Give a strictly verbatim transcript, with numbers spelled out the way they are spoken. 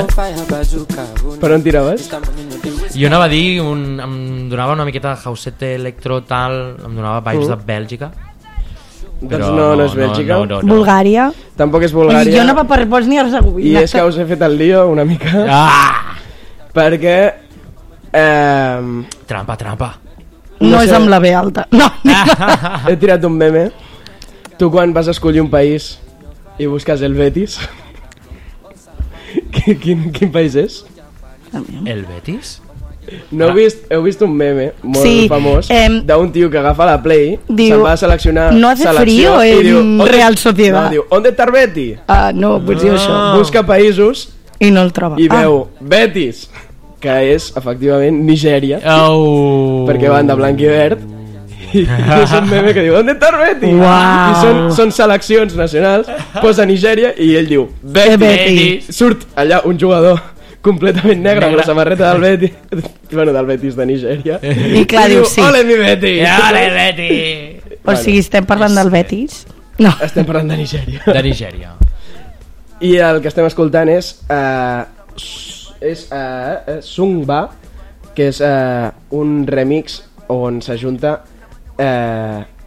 Per on tiraves? Jo anava a dir, un, em donava una miqueta de housete electro tal, em donava vibes Mm. de Bèlgica. Doncs no, no és Bèlgica. No, no, no. Bulgària. Tampoc és Bulgària. Jo anava per Bòsnia i Hercegovina. I és que us he fet el lío una mica. Ah! Perquè... Eh, Trampa, trampa. No, no és sé. amb la B alta. No. He tirat un meme. Tu quan vas escollir un país i busques el Betis, quin, quin, quin país és? El Betis? No heu vist, heu vist un meme molt Sí, famós em, d'un tio que agafa la Play, diu, se'n va a seleccionar no hace selecció frío i en diu, "¿Dónde-" Real Sociedad? No, diu, ¿Dónde está el Betis? Ah, no, pues diu això. Busca països I no el troba. i Ah. veu Betis, que és efectivament Nigèria, Oh. perquè van de blanc i verd. I és un meme que diu ¿Dónde está el Betis? Uau. I són, són seleccions nacionals, posa Nigèria i ell diu Betis. Betis. Surt allà un jugador completament negre, amb Negre. la samarreta del Betis, bueno, del Betis de Nigèria, I clar, i diu, diu, sí. ole mi Betis. Ole, Betis! O sigui, estem parlant del Betis? No. Estem parlant de Nigèria. De Nigèria. I el que estem escoltant és uh, és uh, Sungba, que és uh, un remix on s'ajunta uh,